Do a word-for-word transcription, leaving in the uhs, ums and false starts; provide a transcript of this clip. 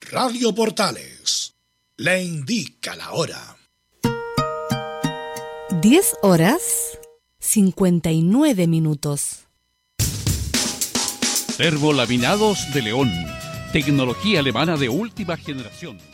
Radio Portales le indica la hora. diez horas cincuenta y nueve minutos. Termolaminados de León. Tecnología alemana de última generación.